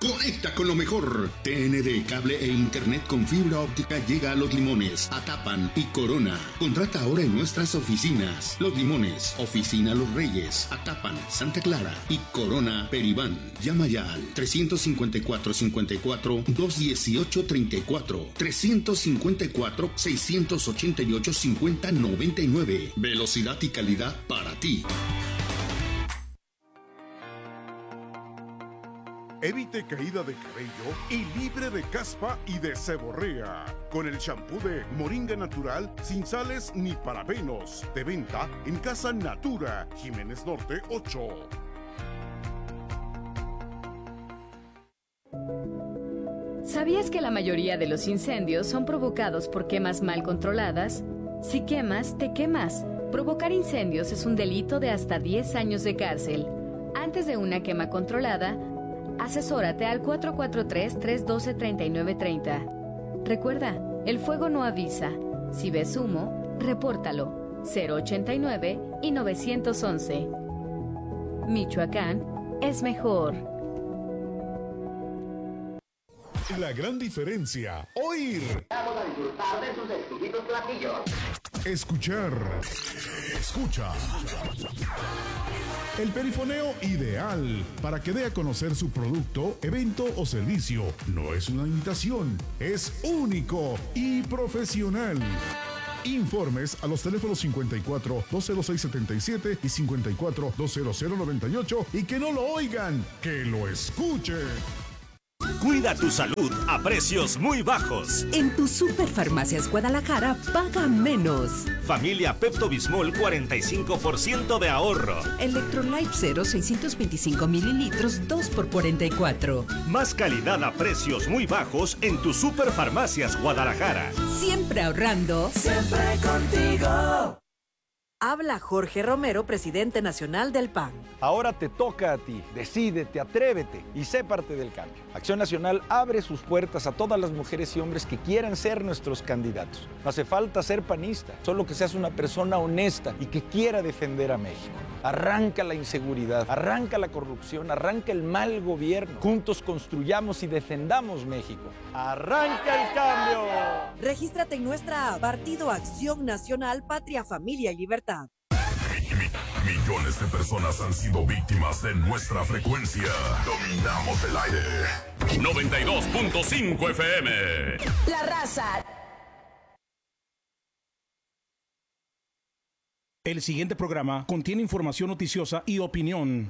Conecta con lo mejor. TND, cable e internet con fibra óptica llega a Los Limones, Atapan y Corona. Contrata ahora en nuestras oficinas. Los Limones, Oficina Los Reyes, Atapan, Santa Clara y Corona Peribán. Llama ya al 354-54-218-34, 354-688-5099. Velocidad y calidad para ti. Evite caída de cabello y libre de caspa y de seborrea. Con el champú de Moringa Natural sin sales ni parabenos. De venta en Casa Natura, Jiménez Norte 8. ¿Sabías que la mayoría de los incendios son provocados por quemas mal controladas? Si quemas, te quemas. Provocar incendios es un delito de hasta 10 años de cárcel. Antes de una quema controlada, asesórate al 443-312-3930. Recuerda, el fuego no avisa. Si ves humo, repórtalo. 089 y 911. Michoacán es mejor. La gran diferencia. Oír. Vamos a disfrutar de sus exquisitos platillos. Escuchar. Escucha. El perifoneo ideal para que dé a conocer su producto, evento o servicio. No es una imitación, es único y profesional. Informes a los teléfonos 54-206-77 y 54-200-98 y que no lo oigan, que lo escuchen. Cuida tu salud a precios muy bajos. En tu Superfarmacias Guadalajara paga menos. Familia Pepto Bismol, 45% de ahorro. Electrolyte 0, 625 mililitros, 2 por 44. Más calidad a precios muy bajos en tu Superfarmacias Guadalajara. Siempre ahorrando. Siempre contigo. Habla Jorge Romero, presidente nacional del PAN. Ahora te toca a ti. Decídete, atrévete y sé parte del cambio. Acción Nacional abre sus puertas a todas las mujeres y hombres que quieran ser nuestros candidatos. No hace falta ser panista, solo que seas una persona honesta y que quiera defender a México. Arranca la inseguridad, arranca la corrupción, arranca el mal gobierno. Juntos construyamos y defendamos México. ¡Arranca el cambio! Regístrate en nuestra app, Partido Acción Nacional, Patria, Familia y Libertad. Millones de personas han sido víctimas de nuestra frecuencia. Dominamos el aire. 92.5 FM. La Raza. El siguiente programa contiene información noticiosa y opinión.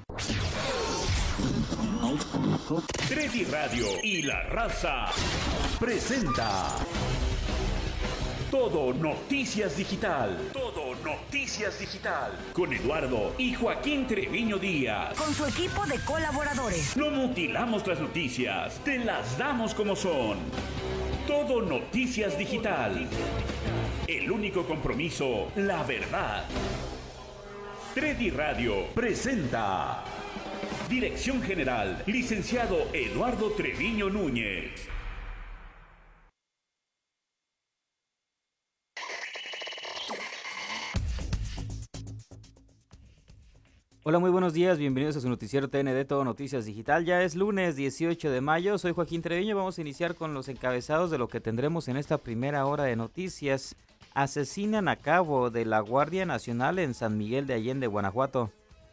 Treddy Radio y La Raza presenta Todo Noticias Digital. Todo Noticias Digital. Con Eduardo y Joaquín Treviño Díaz. Con su equipo de colaboradores. No mutilamos las noticias, te las damos como son. Todo Noticias Digital. El único compromiso, la verdad. Treddy Radio presenta. Dirección General, licenciado Eduardo Treviño Núñez. Hola, muy buenos días, bienvenidos a su noticiero TND Todo Noticias Digital. Ya es lunes 18 de mayo, soy Joaquín Treviño. Vamos a iniciar con los encabezados de lo que tendremos en esta primera hora de noticias. Asesinan a cabo de la Guardia Nacional en San Miguel de Allende, Guanajuato.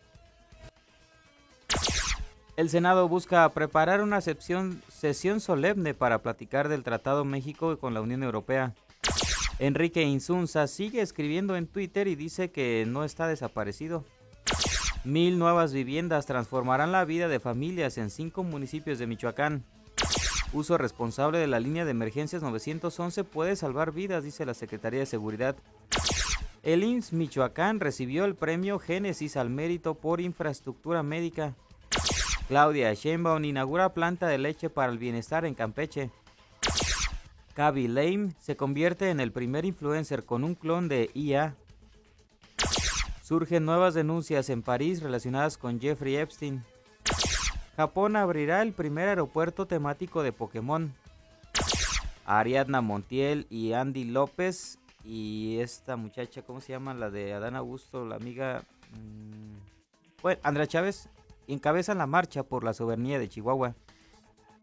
El Senado busca preparar una sesión solemne para platicar del Tratado México con la Unión Europea. Enrique Insunza sigue escribiendo en Twitter y dice que no está desaparecido. 1000 nuevas viviendas transformarán la vida de familias en 5 municipios de Michoacán. Uso responsable de la línea de emergencias 911 puede salvar vidas, dice la Secretaría de Seguridad. El IMSS Michoacán recibió el premio Génesis al mérito por infraestructura médica. Claudia Sheinbaum inaugura planta de leche para el bienestar en Campeche. Kaby Lame se convierte en el primer influencer con un clon de IA. Surgen nuevas denuncias en París relacionadas con Jeffrey Epstein. Japón abrirá el primer aeropuerto temático de Pokémon. Ariadna Montiel y Andy López y esta muchacha, ¿cómo se llama? La de Adán Augusto, la amiga... Andrea Chávez encabezan la marcha por la soberanía de Chihuahua.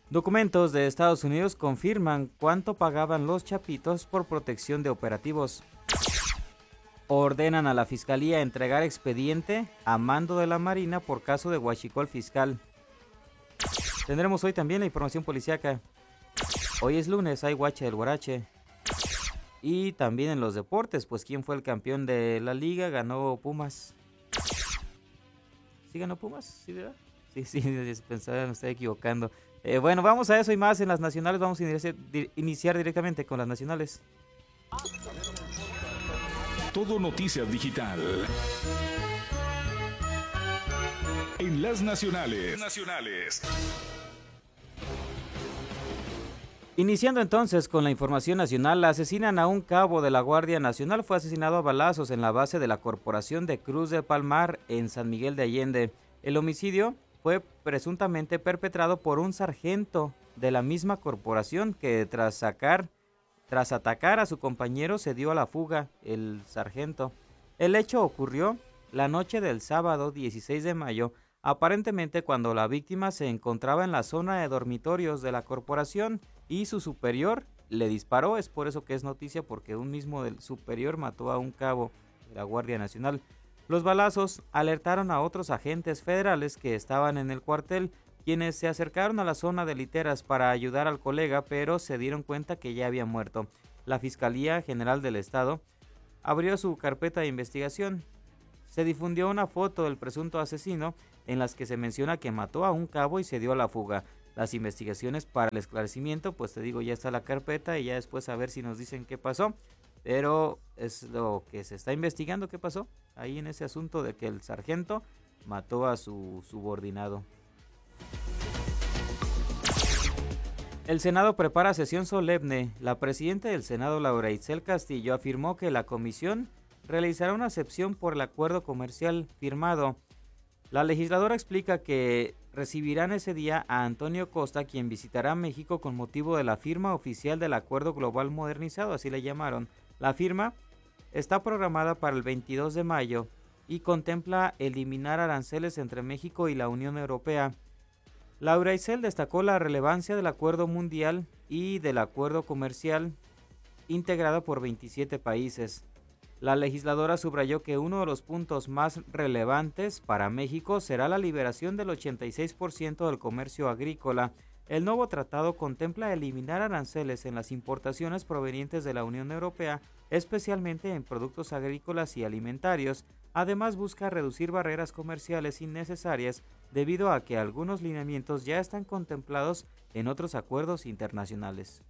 Documentos de Estados Unidos confirman cuánto pagaban los chapitos por protección de operativos. Ordenan a la Fiscalía entregar expediente a mando de la Marina por caso de huachicol fiscal. Tendremos hoy también la información policíaca. Hoy es lunes, hay guache del guarache. Y también en los deportes, pues ¿quién fue el campeón de la liga? Ganó Pumas. ¿Sí ganó Pumas? ¿Sí, verdad? Sí, pensaba, me estoy equivocando. Bueno, vamos a eso y más en las nacionales. Vamos a iniciar directamente con las nacionales. Todo Noticias Digital. En las nacionales. Iniciando entonces con la información nacional, asesinan a un cabo de la Guardia Nacional. Fue asesinado a balazos en la base de la Corporación de Cruz de Palmar en San Miguel de Allende. El homicidio fue presuntamente perpetrado por un sargento de la misma corporación que tras atacar a su compañero se dio a la fuga el sargento. El hecho ocurrió la noche del sábado 16 de mayo, aparentemente cuando la víctima se encontraba en la zona de dormitorios de la corporación y su superior le disparó. Es por eso que es noticia, porque un mismo del superior mató a un cabo de la Guardia Nacional. Los balazos alertaron a otros agentes federales que estaban en el cuartel, quienes se acercaron a la zona de literas para ayudar al colega, pero se dieron cuenta que ya había muerto. La Fiscalía General del Estado abrió su carpeta de investigación. Se difundió una foto del presunto asesino en las que se menciona que mató a un cabo y se dio a la fuga. Las investigaciones para el esclarecimiento, pues te digo, ya está la carpeta y ya después a ver si nos dicen qué pasó. Pero es lo que se está investigando, qué pasó ahí en ese asunto de que el sargento mató a su subordinado. El Senado prepara sesión solemne. La presidenta del Senado, Laura Itzel Castillo, afirmó que la comisión realizará una excepción por el acuerdo comercial firmado. La legisladora explica que recibirán ese día a Antonio Costa, quien visitará México con motivo de la firma oficial del Acuerdo Global Modernizado, así le llamaron. La firma está programada para el 22 de mayo y contempla eliminar aranceles entre México y la Unión Europea. Laura Itzel destacó la relevancia del acuerdo mundial y del acuerdo comercial integrado por 27 países. La legisladora subrayó que uno de los puntos más relevantes para México será la liberación del 86% del comercio agrícola. El nuevo tratado contempla eliminar aranceles en las importaciones provenientes de la Unión Europea, especialmente en productos agrícolas y alimentarios. Además, busca reducir barreras comerciales innecesarias debido a que algunos lineamientos ya están contemplados en otros acuerdos internacionales.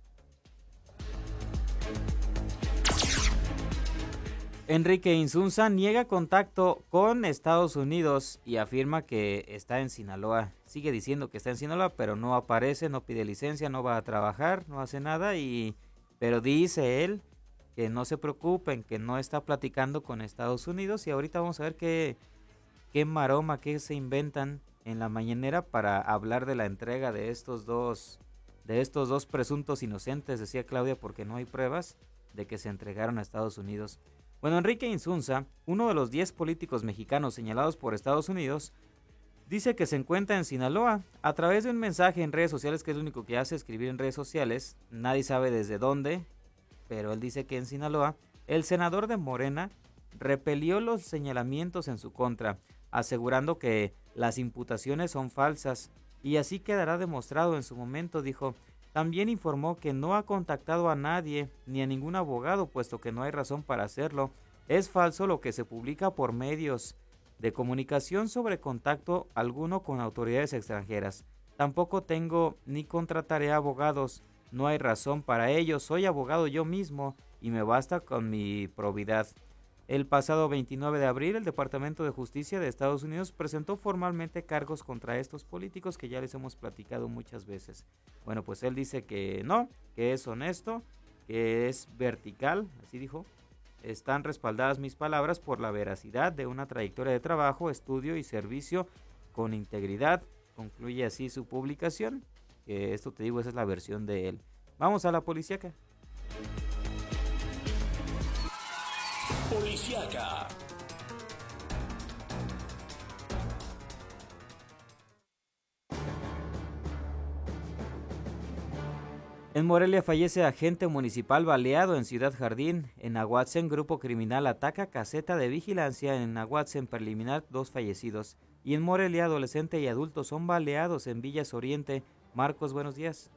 Enrique Insunza niega contacto con Estados Unidos y afirma que está en Sinaloa. Sigue diciendo que está en Sinaloa, pero no aparece, no pide licencia, no va a trabajar, no hace nada, pero dice él que no se preocupen, que no está platicando con Estados Unidos. Y ahorita vamos a ver qué maroma, qué se inventan en la mañanera para hablar de la entrega de estos dos presuntos inocentes, decía Claudia, porque no hay pruebas de que se entregaron a Estados Unidos. Bueno, Enrique Insunza, uno de los 10 políticos mexicanos señalados por Estados Unidos, dice que se encuentra en Sinaloa. A través de un mensaje en redes sociales, que es lo único que hace, escribir en redes sociales, nadie sabe desde dónde, pero él dice que en Sinaloa, el senador de Morena repelió los señalamientos en su contra, asegurando que las imputaciones son falsas y así quedará demostrado en su momento, dijo. También informó que no ha contactado a nadie ni a ningún abogado, puesto que no hay razón para hacerlo. Es falso lo que se publica por medios de comunicación sobre contacto alguno con autoridades extranjeras. Tampoco tengo ni contrataré abogados. No hay razón para ello. Soy abogado yo mismo y me basta con mi probidad. El pasado 29 de abril, el Departamento de Justicia de Estados Unidos presentó formalmente cargos contra estos políticos que ya les hemos platicado muchas veces. Bueno, pues él dice que no, que es honesto, que es vertical, así dijo. Están respaldadas mis palabras por la veracidad de una trayectoria de trabajo, estudio y servicio con integridad. Concluye así su publicación, que esto te digo, esa es la versión de él. Vamos a la policíaca. Policiaca. En Morelia fallece agente municipal baleado en Ciudad Jardín. En Aguatzen, grupo criminal ataca caseta de vigilancia. En Aguatzen, preliminar, 2 fallecidos. Y en Morelia, adolescente y adultos son baleados en Villas Oriente. Marcos, buenos días.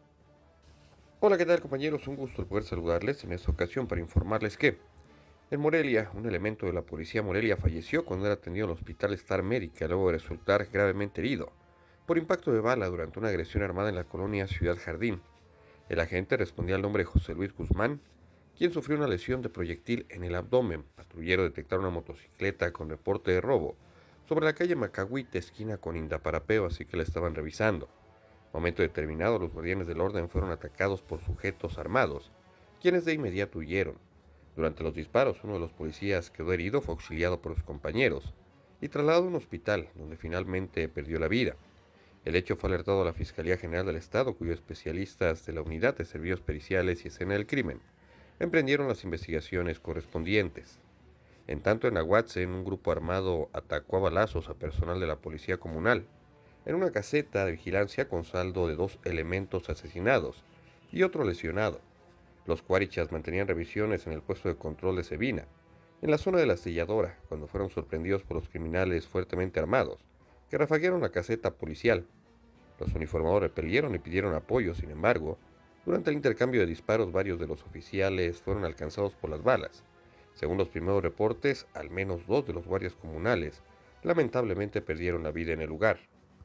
Hola, ¿qué tal, compañeros? Un gusto el poder saludarles en esta ocasión para informarles que en Morelia, un elemento de la policía Morelia falleció cuando era atendido en el hospital Star Médica luego de resultar gravemente herido por impacto de bala durante una agresión armada en la colonia Ciudad Jardín. El agente respondía al nombre de José Luis Guzmán, quien sufrió una lesión de proyectil en el abdomen. Patrullero detectaron una motocicleta con reporte de robo sobre la calle Macahuite, esquina con Indaparapeo, así que la estaban revisando. Momento determinado, los guardianes del orden fueron atacados por sujetos armados, quienes de inmediato huyeron. Durante los disparos, uno de los policías quedó herido, fue auxiliado por sus compañeros y trasladado a un hospital, donde finalmente perdió la vida. El hecho fue alertado a la Fiscalía General del Estado, cuyos especialistas de la Unidad de Servicios Periciales y Escena del Crimen emprendieron las investigaciones correspondientes. En tanto, en Aguatzen, un grupo armado atacó a balazos a personal de la Policía Comunal en una caseta de vigilancia con saldo de 2 elementos asesinados y otro lesionado. Los cuarichas mantenían revisiones en el puesto de control de Cebina, en la zona de la Selladora, cuando fueron sorprendidos por los criminales fuertemente armados, que rafaguearon la caseta policial. Los uniformados repelieron y pidieron apoyo, sin embargo, durante el intercambio de disparos varios de los oficiales fueron alcanzados por las balas. Según los primeros reportes, al menos 2 de los guardias comunales lamentablemente perdieron la vida en el lugar.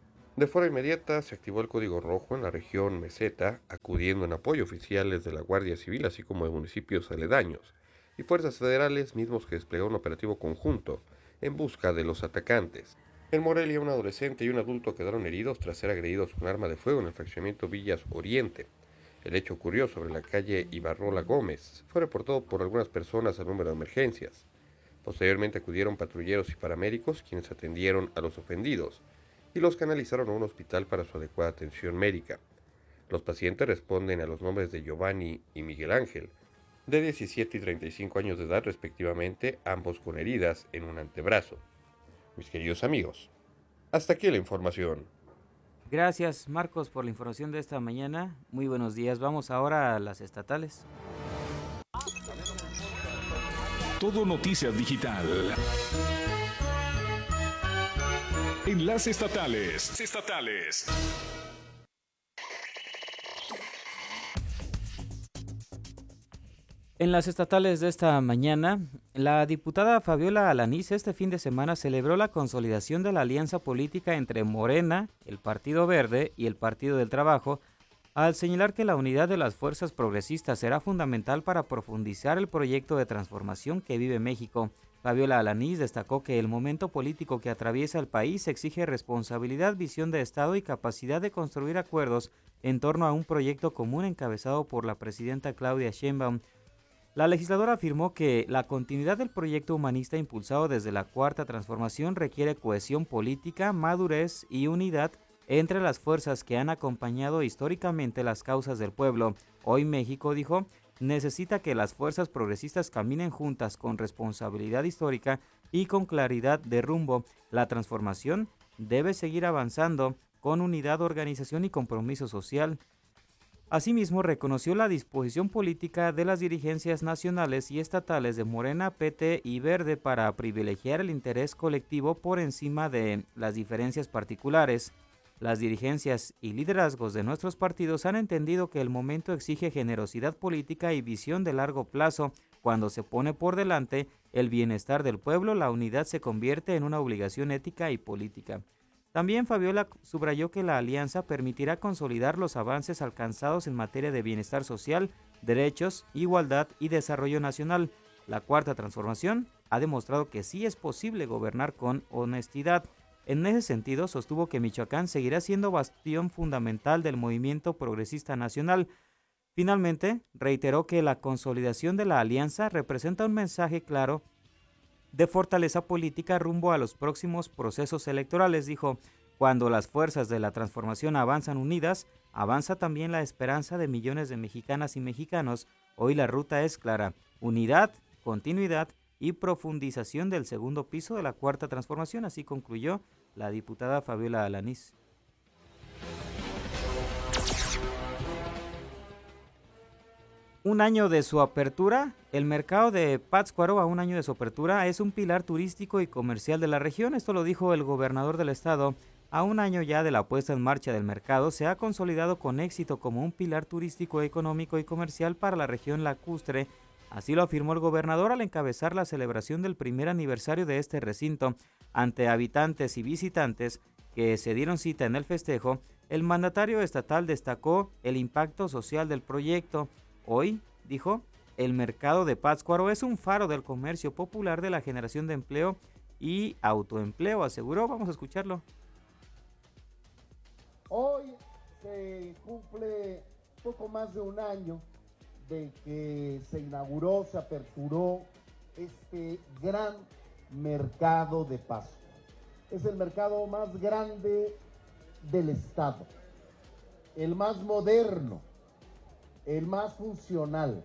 De forma inmediata se activó el código rojo en la región meseta, acudiendo en apoyo oficiales de la Guardia Civil, así como de municipios aledaños, y fuerzas federales mismos que desplegaron un operativo conjunto en busca de los atacantes. En Morelia, un adolescente y un adulto quedaron heridos tras ser agredidos con arma de fuego en el fraccionamiento Villas Oriente. El hecho ocurrió sobre la calle Ibarrola Gómez. Fue reportado por algunas personas al número de emergencias. Posteriormente acudieron patrulleros y paramédicos, quienes atendieron a los ofendidos y los canalizaron a un hospital para su adecuada atención médica. Los pacientes responden a los nombres de Giovanni y Miguel Ángel, de 17 y 35 años de edad respectivamente, ambos con heridas en un antebrazo. Mis queridos amigos, hasta aquí la información. Gracias, Marcos, por la información de esta mañana. Muy buenos días. Vamos ahora a las estatales. Todo Noticias Digital. Enlace estatales. En las estatales de esta mañana, la diputada Fabiola Alanís este fin de semana celebró la consolidación de la alianza política entre Morena, el Partido Verde y el Partido del Trabajo, al señalar que la unidad de las fuerzas progresistas será fundamental para profundizar el proyecto de transformación que vive México. Fabiola Alanís destacó que el momento político que atraviesa el país exige responsabilidad, visión de Estado y capacidad de construir acuerdos en torno a un proyecto común encabezado por la presidenta Claudia Sheinbaum. La legisladora afirmó que la continuidad del proyecto humanista impulsado desde la Cuarta Transformación requiere cohesión política, madurez y unidad entre las fuerzas que han acompañado históricamente las causas del pueblo. Hoy México, dijo, necesita que las fuerzas progresistas caminen juntas con responsabilidad histórica y con claridad de rumbo. La transformación debe seguir avanzando con unidad, organización y compromiso social. Asimismo, reconoció la disposición política de las dirigencias nacionales y estatales de Morena, PT y Verde para privilegiar el interés colectivo por encima de las diferencias particulares. Las dirigencias y liderazgos de nuestros partidos han entendido que el momento exige generosidad política y visión de largo plazo. Cuando se pone por delante el bienestar del pueblo, la unidad se convierte en una obligación ética y política. También Fabiola subrayó que la alianza permitirá consolidar los avances alcanzados en materia de bienestar social, derechos, igualdad y desarrollo nacional. La Cuarta Transformación ha demostrado que sí es posible gobernar con honestidad. En ese sentido, sostuvo que Michoacán seguirá siendo bastión fundamental del movimiento progresista nacional. Finalmente, reiteró que la consolidación de la alianza representa un mensaje claro de fortaleza política rumbo a los próximos procesos electorales. Dijo, cuando las fuerzas de la transformación avanzan unidas, avanza también la esperanza de millones de mexicanas y mexicanos. Hoy la ruta es clara: unidad, continuidad y profundización del segundo piso de la Cuarta Transformación. Así concluyó la diputada Fabiola Alanís. . . . . 。 . 。 . 。 . 。 . 。 . 。 . 。 . . 。 . 。 . . 。 . . 。 . 。 . 。 . 。 . 。 . 。 . 。 . 。 . 。 . 。 . 。 . 。 . 。 . 。 . . 。 un año de su apertura, el mercado de Pátzcuaro, a un año de su apertura, es un pilar turístico y comercial de la región. Esto lo dijo el gobernador del estado. A un año ya de la puesta en marcha del mercado, se ha consolidado con éxito como un pilar turístico, económico y comercial para la región lacustre. Así lo afirmó el gobernador al encabezar la celebración del primer aniversario de este recinto. Ante habitantes y visitantes que se dieron cita en el festejo, el mandatario estatal destacó el impacto social del proyecto. Hoy, dijo, el mercado de Pátzcuaro es un faro del comercio popular, de la generación de empleo y autoempleo, aseguró. Vamos a escucharlo. Hoy se cumple poco más de un año de que se inauguró, se aperturó este gran mercado de Pátzcuaro. Es el mercado más grande del estado, el más moderno, el más funcional,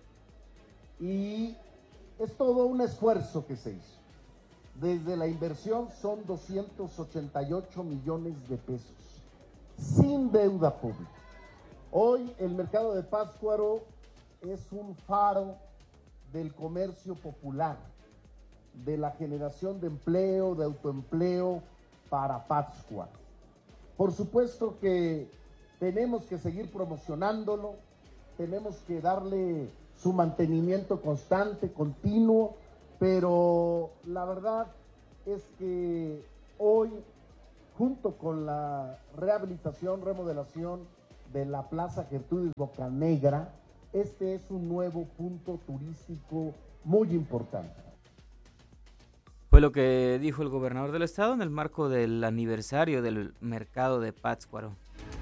y es todo un esfuerzo que se hizo. Desde la inversión son 288 millones de pesos, sin deuda pública. Hoy el mercado de Pátzcuaro es un faro del comercio popular, de la generación de empleo, de autoempleo para Pátzcuaro. Por supuesto que tenemos que seguir promocionándolo, tenemos que darle su mantenimiento constante, continuo, pero la verdad es que hoy, junto con la rehabilitación, remodelación de la Plaza Gertrudis Bocanegra, este es un nuevo punto turístico muy importante. Fue lo que dijo el gobernador del estado en el marco del aniversario del mercado de Pátzcuaro.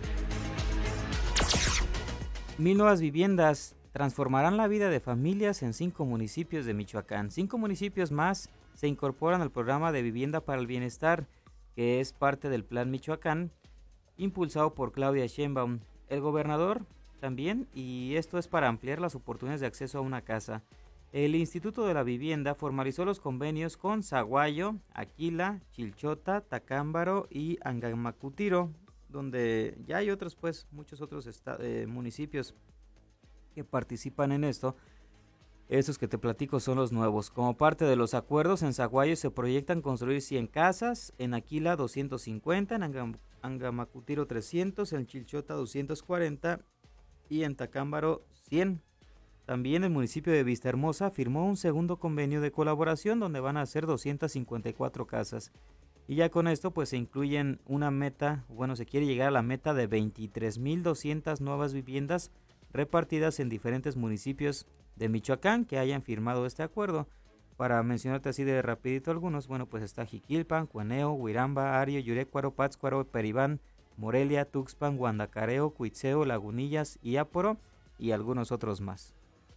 1,000 nuevas viviendas transformarán la vida de familias en 5 municipios de Michoacán. 5 municipios más se incorporan al programa de Vivienda para el Bienestar, que es parte del Plan Michoacán, impulsado por Claudia Sheinbaum. El gobernador también, y esto es para ampliar las oportunidades de acceso a una casa. El Instituto de la Vivienda formalizó los convenios con Zaguayo, Aquila, Chilchota, Tacámbaro y Angamacutiro, donde ya hay otros, pues, muchos otros municipios que participan en esto. Estos que te platico son los nuevos. Como parte de los acuerdos, en Zaguayo se proyectan construir 100 casas, en Aquila 250, en Angamacutiro 300, en Chilchota 240 y en Tacámbaro 100. También el municipio de Vistahermosa firmó un segundo convenio de colaboración donde van a hacer 254 casas. Y ya con esto pues se incluyen una meta, se quiere llegar a la meta de 23,200 nuevas viviendas repartidas en diferentes municipios de Michoacán que hayan firmado este acuerdo. Para mencionarte así de rapidito algunos, pues está Jiquilpan, Cueneo, Huiramba, Ario, Yurécuaro, Pátzcuaro, Peribán, Morelia, Tuxpan, Guandacareo, Cuitzeo, Lagunillas y Áporo y algunos otros más.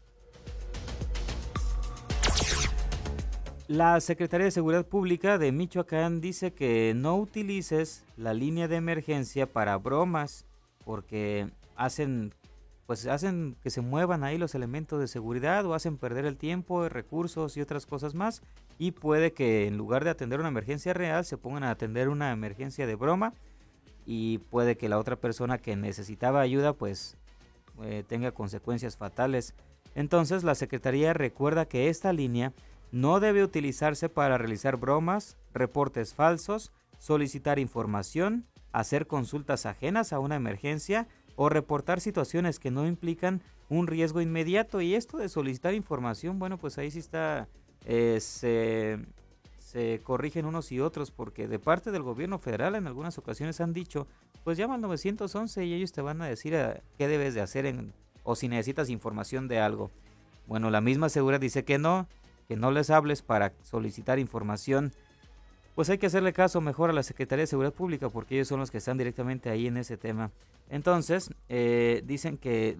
La Secretaría de Seguridad Pública de Michoacán dice que no utilices la línea de emergencia para bromas porque hacen que se muevan ahí los elementos de seguridad o hacen perder el tiempo, recursos y otras cosas más, y puede que en lugar de atender una emergencia real se pongan a atender una emergencia de broma y puede que la otra persona que necesitaba ayuda tenga consecuencias fatales. Entonces la Secretaría recuerda que esta línea no debe utilizarse para realizar bromas, reportes falsos, solicitar información, hacer consultas ajenas a una emergencia o reportar situaciones que no implican un riesgo inmediato. Y esto de solicitar información, pues ahí sí está, se corrigen unos y otros, porque de parte del gobierno federal en algunas ocasiones han dicho, llama al 911 y ellos te van a decir qué debes de hacer o si necesitas información de algo. La misma seguridad dice que no les hables para solicitar información. Pues hay que hacerle caso mejor a la Secretaría de Seguridad Pública porque ellos son los que están directamente ahí en ese tema. Entonces, dicen que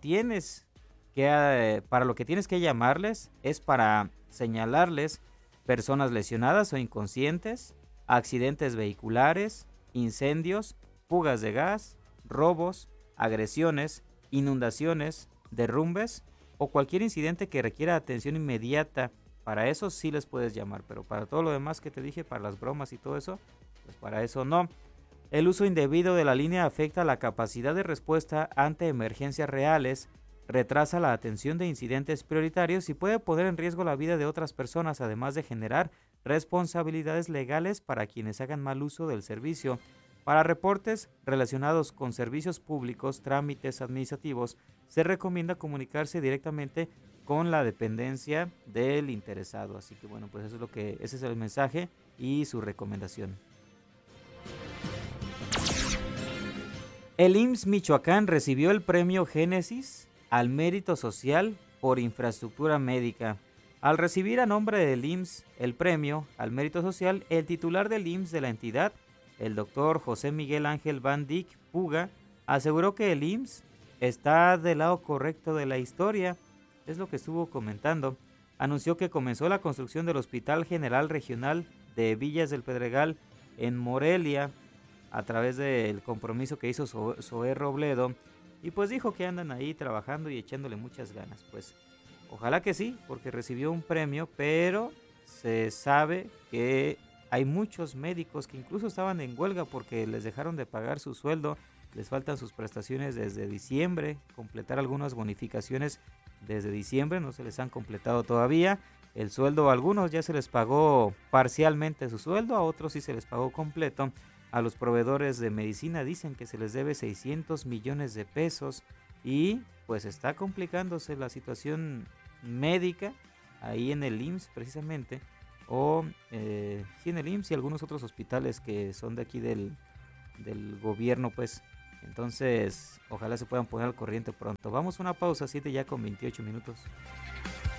para lo que tienes que llamarles es para señalarles personas lesionadas o inconscientes, accidentes vehiculares, incendios, fugas de gas, robos, agresiones, inundaciones, derrumbes o cualquier incidente que requiera atención inmediata. Para eso sí les puedes llamar, pero para todo lo demás que te dije, para las bromas y todo eso, pues para eso no. El uso indebido de la línea afecta la capacidad de respuesta ante emergencias reales retrasa la atención de incidentes prioritarios y puede poner en riesgo la vida de otras personas, además de generar responsabilidades legales para quienes hagan mal uso del servicio. Para reportes relacionados con servicios públicos, trámites administrativos, se recomienda comunicarse directamente con la dependencia del interesado. Así que bueno, pues ese es el mensaje y su recomendación. El IMSS Michoacán recibió el premio Génesis al mérito social por infraestructura médica. Al recibir a nombre del IMSS el premio al mérito social, el titular del IMSS de la entidad, el doctor José Miguel Ángel Van Dyck Puga, aseguró que el IMSS está del lado correcto de la historia. Es lo que estuvo comentando. Anunció que comenzó la construcción del Hospital General Regional de Villas del Pedregal en Morelia a través del compromiso que hizo Zoé Robledo, y pues dijo que andan ahí trabajando y echándole muchas ganas. Pues ojalá que sí, porque recibió un premio, pero se sabe que hay muchos médicos que incluso estaban en huelga porque les dejaron de pagar su sueldo, les faltan sus prestaciones desde diciembre, completar algunas bonificaciones desde diciembre, no se les han completado todavía. El sueldo a algunos ya se les pagó parcialmente su sueldo, a otros sí se les pagó completo. A los proveedores de medicina dicen que se les debe 600 millones de pesos y pues está complicándose la situación médica ahí en el IMSS precisamente, o sí en el IMSS y algunos otros hospitales que son de aquí del gobierno, pues. Entonces ojalá se puedan poner al corriente pronto. Vamos a una pausa, 7 ya con 28 minutos.